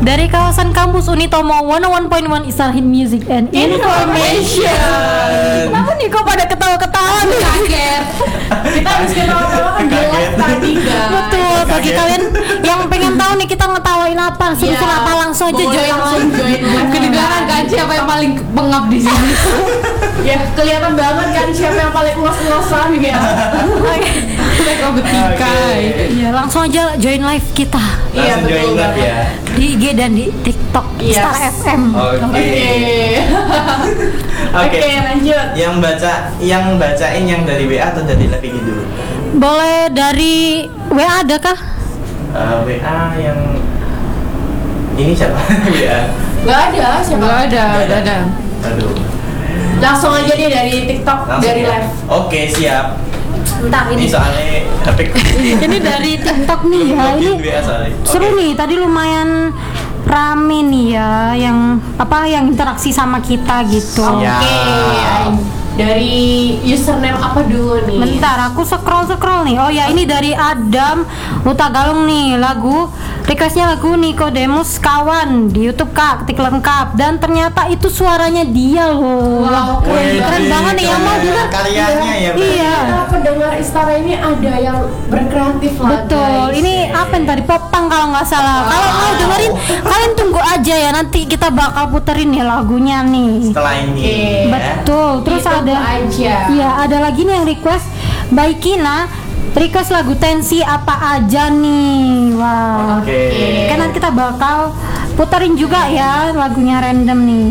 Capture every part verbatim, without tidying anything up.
Dari kawasan kampus Unitomo seratus satu koma satu Istana Hit Music and Information. Kenapa nih kok pada ketawa-ketawa nih? Kaget. Kita harus ketawa-ketawa kan jelas tadi guys. Betul, bagi kalian yang pengen tahu nih kita ngetawain apa, susun apa langsung aja join langsung join. Kedengaran kan siapa yang paling pengap di sini? Ya kelihatan banget kan siapa yang paling ngos-ngosan ya. Mereka betikai. Iya, langsung aja join live kita. Iya, betul banget ya. Di I G dan di TikTok Yes. Star F M. Oke. Oke, lanjut. Yang baca, yang bacain yang dari W A atau dari live I G dulu? Boleh dari W A ada kah? Uh, W A yang ini siapa? W A. Gak ada, siapa? Gak ada, gak ada. Aduh. Langsung aja deh dari TikTok, Langsung dari ya? live. Oke, siap. Bentar Ini ini. soalnya H P Ini dari TikTok nih ya. Ini W A soalnya. seru Oke. nih. Tadi lumayan rame nih ya yang apa yang interaksi sama kita gitu. Ya. Oke, dari username apa dulu nih? Bentar, aku scroll scroll nih. Oh ya, ini dari Adam Utagalung nih, lagu requestnya lagu Nicodemus Kawan di YouTube Kak, ketik lengkap dan ternyata itu suaranya dia loh. Wow, keren, Wih, keren banget nih yang mau dengar. karyanya ya. berarti Iya. ya? Kita pendengar Istara ini ada yang berkreatif lah. Betul, guys. ini apa yang tadi popang kalau nggak salah. Kalau mau dengerin, kalian tunggu aja ya. Nanti kita bakal puterin nih lagunya nih. Setelah ini. Oke. ya. Betul. Terus Ditunggu ada, aja. iya ada lagi nih yang request Baikina, request lagu Tensi apa aja nih. Wah. Oke. Kan nanti kita bakal puterin juga ya lagunya random nih.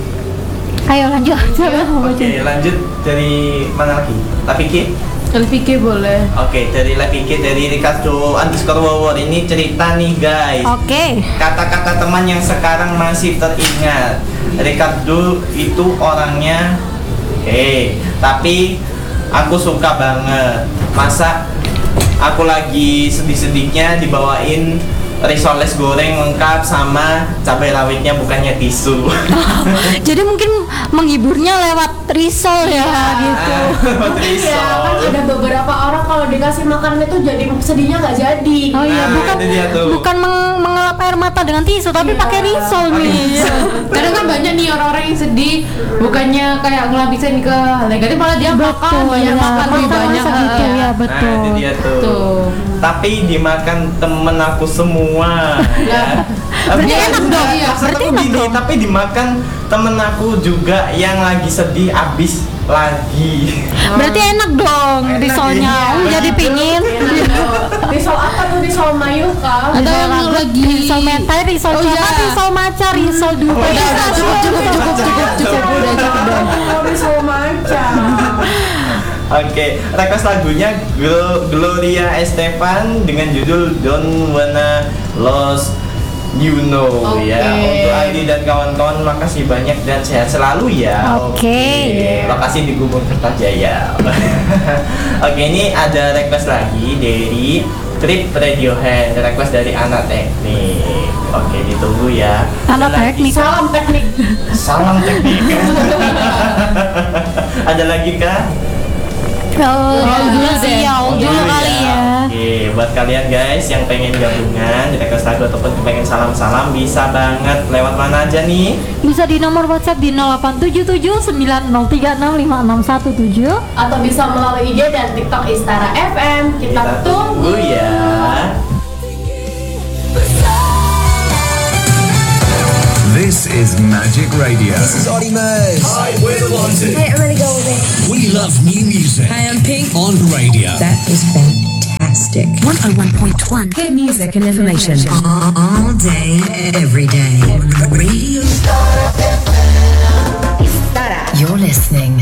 Ayo lanjut. Oke, lanjut dari mana lagi? Tapiki? L P K boleh. Oke, dari Lapiki dari Ricardo underscore Wawor ini cerita nih guys. Oke. Kata-kata teman yang sekarang masih teringat. Ricardo itu orangnya oke, tapi aku suka banget. Masa aku lagi sedih-sedihnya dibawain risoles goreng lengkap sama cabai rawitnya bukannya tisu. Jadi mungkin menghiburnya lewat risol ya gitu. Buat risol. Iya, kan ada beberapa orang kalau dikasih makan itu jadi sedihnya nggak jadi. Oh iya, Nah, bukan itu dia tuh. bukan meng- mengelap air mata dengan tisu, tapi Iya. pakai risol nih. Kadang kan banyak nih orang-orang yang sedih, bukannya kayak ngelapisin ke hal negatif, malah dia makan Betul, biar ya. makan lebih Makan banyak. rasa gitu eh. ya, Nah, betul. itu dia tuh. Tuh. Tapi dimakan temen aku semua. ya. Berarti Bukan, enak bukan. dong, Maksud berarti aku enak gini, dong. tapi dimakan temen aku juga yang lagi sedih abis lagi. Berarti enak dong Enak risolnya. ya. Oh, jadi pingin. Risol apa tuh? Risol mayu kah? Atau yang Risol lagi risol mentai, risol Oh, coklat, iya. risol maca, risol dupa. Oh, iya, Risol udah, cukup, cukup, cukup, cukup, cukup, udah cukup dong. Oh, risol maca. Oke, request lagunya Glo- Gloria Estefan dengan judul Don't Wanna Lose You Know Oke. ya. Untuk Adi dan kawan-kawan makasih banyak dan sehat selalu ya. Oke. Lokasi di Gubeng Kertajaya. Oke, ini ada request lagi dari Trip Radiohead, request dari anak teknik. Oke, ditunggu ya. Anak Ada lagi- teknik. Salam teknik. Salam teknik. Ada lagi kah? Oh, dulu sih ya, Oh, dulu kali ya. Oke, buat kalian guys yang pengen gabungan, request lagu ataupun pengen salam-salam bisa banget lewat mana aja nih? Bisa di nomor WhatsApp di nol delapan tujuh tujuh sembilan nol tiga enam lima enam satu tujuh. Atau bisa melalui I G dan TikTok Istara F M. Kita, Kita tunggu ya. This is Magic Radio. This is Ollie Murs. Hi, we're the Wanted. Hey, I'm really golden. We love new music. Hi, I'm Pink. On radio. That was fantastic. one oh one point one. Good music and information. All, all day, every day. Radio. You're listening